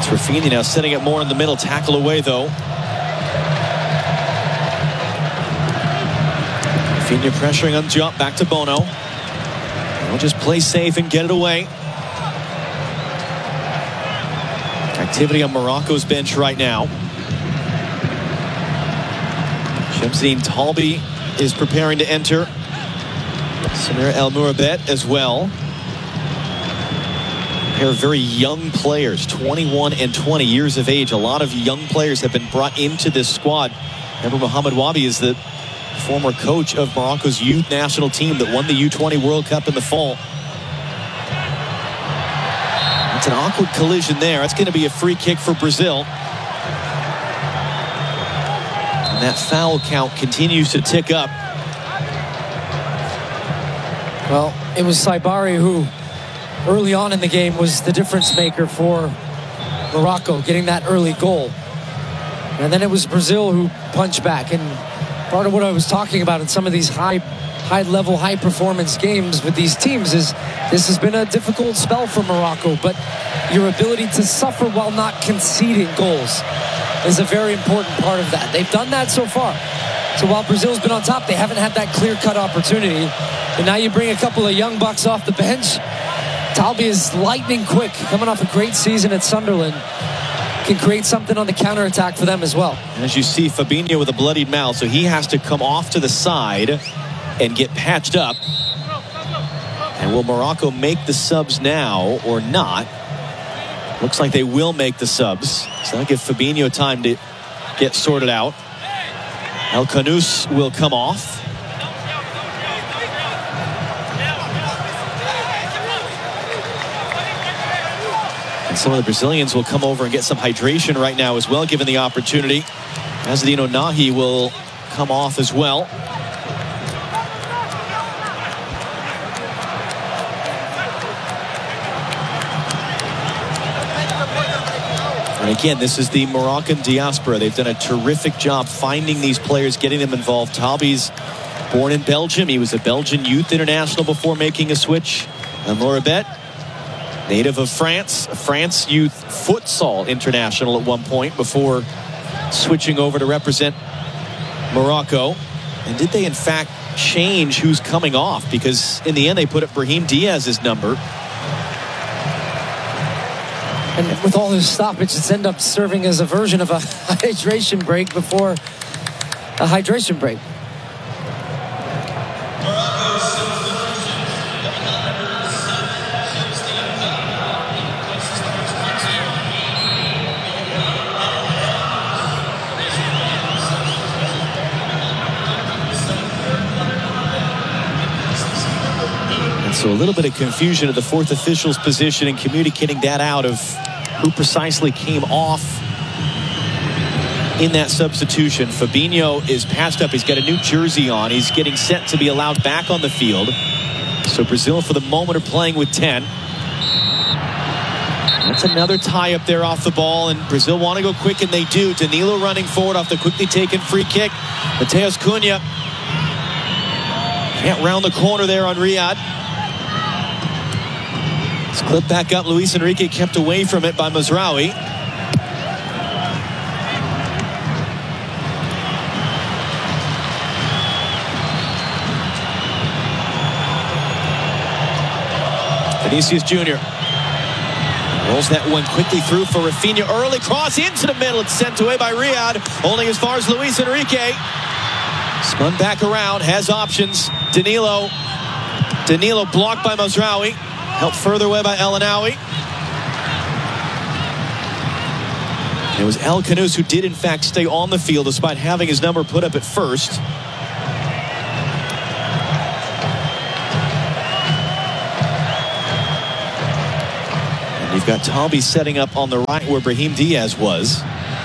Rafinha now setting it more in the middle. Tackle away, though. Rafinha pressuring on Diop. Back to Bono. They'll just play safe and get it away. Activity on Morocco's bench right now. Shamsudeen Talbi is preparing to enter. Samir El Mourabet as well. A pair of very young players, 21 and 20 years of age. A lot of young players have been brought into this squad. Remember, Mohamed Wabi is the former coach of Morocco's youth national team that won the U20 World Cup in the fall. It's an awkward collision there. It's going to be a free kick for Brazil. And that foul count continues to tick up. Well, it was Saibari who, early on in the game, was the difference maker for Morocco, getting that early goal. And then it was Brazil who punched back. And part of what I was talking about in some of these high-level, high-performance games with these teams is this has been a difficult spell for Morocco, but your ability to suffer while not conceding goals is a very important part of that. They've done that so far. So while Brazil's been on top, they haven't had that clear-cut opportunity. And now you bring a couple of young bucks off the bench. Talbi is lightning quick, coming off a great season at Sunderland. Can create something on the counterattack for them as well. And as you see, Fabinho with a bloodied mouth, so he has to come off to the side and get patched up. And will Morocco make the subs now or not? Looks like they will make the subs. So that'll give Fabinho time to get sorted out. El Khanous will come off. And some of the Brazilians will come over and get some hydration right now as well, given the opportunity. Azzedine Ounahi will come off as well. And again, this is the Moroccan diaspora. They've done a terrific job finding these players, getting them involved. Talbi's born in Belgium. He was a Belgian youth international before making a switch. And Mourabet, native of France, a France youth futsal international at one point before switching over to represent Morocco. And did they in fact change who's coming off? Because in the end they put up Brahim Diaz's number. And with all his stoppages, end up serving as a version of a hydration break before a hydration break. So a little bit of confusion at the fourth official's position and communicating that out of who precisely came off in that substitution. Fabinho is patched up. He's got a new jersey on. He's getting set to be allowed back on the field. So Brazil for the moment are playing with 10. That's another tie up there off the ball, and Brazil want to go quick, and they do. Danilo running forward off the quickly taken free kick. Matheus Cunha can't round the corner there on Riyad. Clip back up. Luis Enrique kept away from it by Mazraoui. Vinicius Jr. rolls that one quickly through for Rafinha. Early cross into the middle. It's sent away by Riyad. Only as far as Luis Enrique. Spun back around. Has options. Danilo blocked by Mazraoui. Helped further away by El Ainaoui. It was El Khanous who did in fact stay on the field despite having his number put up at first. And you've got Talbi setting up on the right where Brahim Diaz was.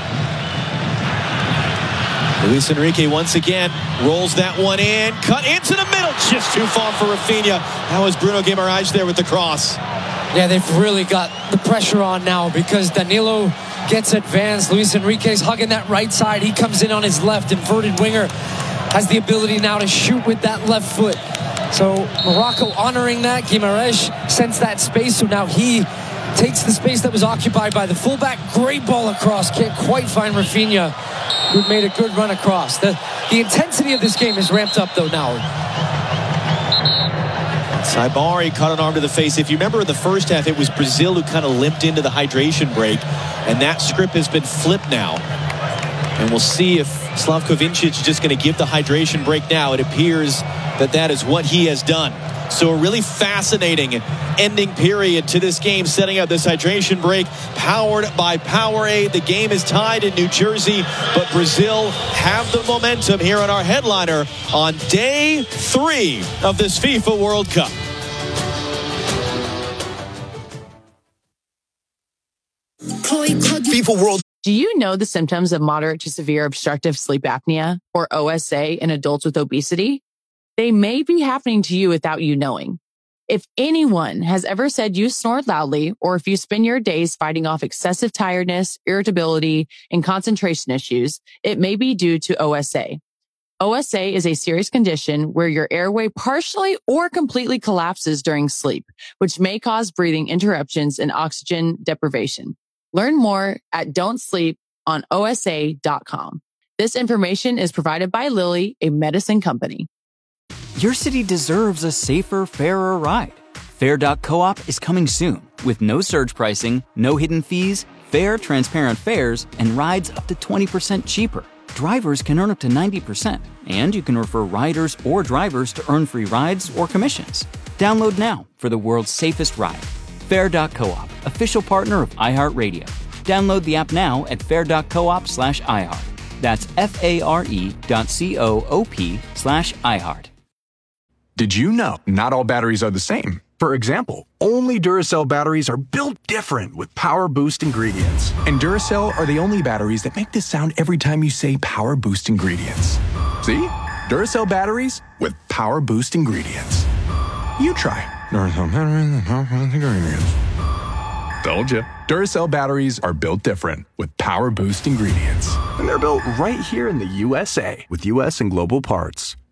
Luis Enrique once again rolls that one in, cut into the middle, just too far for Rafinha. That was Bruno Guimaraes there with the cross. Yeah, they've really got the pressure on now because Danilo gets advanced. Luis Enrique's hugging that right side. He comes in on his left, inverted winger, has the ability now to shoot with that left foot. So Morocco honoring that. Guimaraes sends that space, so now he takes the space that was occupied by the fullback. Great ball across. Can't quite find Rafinha, who made a good run across. The intensity of this game is ramped up, though, now. Saibari caught an arm to the face. If you remember in the first half, it was Brazil who kind of limped into the hydration break, and that script has been flipped now. And we'll see if Slavko Vincic is just going to give the hydration break now. It appears that is what he has done. So a really fascinating ending period to this game, setting up this hydration break powered by Powerade. The game is tied in New Jersey, but Brazil have the momentum here on our headliner on day 3 of this FIFA World Cup. FIFA World. Do you know the symptoms of moderate to severe obstructive sleep apnea, or OSA, in adults with obesity? They may be happening to you without you knowing. If anyone has ever said you snore loudly, or if you spend your days fighting off excessive tiredness, irritability, and concentration issues, it may be due to OSA. OSA is a serious condition where your airway partially or completely collapses during sleep, which may cause breathing interruptions and oxygen deprivation. Learn more at don'tsleeponosa.com. This information is provided by Lilly, a medicine company. Your city deserves a safer, fairer ride. Fair.coop is coming soon with no surge pricing, no hidden fees, fair, transparent fares, and rides up to 20% cheaper. Drivers can earn up to 90%, and you can refer riders or drivers to earn free rides or commissions. Download now for the world's safest ride. Fair.coop, official partner of iHeartRadio. Download the app now at fair.coop/iHeart. That's FARE.coop/iHeart. Did you know not all batteries are the same? For example, only Duracell batteries are built different with Power Boost ingredients. And Duracell are the only batteries that make this sound every time you say Power Boost ingredients. See? Duracell batteries with Power Boost ingredients. You try. Duracell batteries with Power Boost ingredients. Told you. Duracell batteries are built different with Power Boost ingredients. And they're built right here in the USA with US and global parts.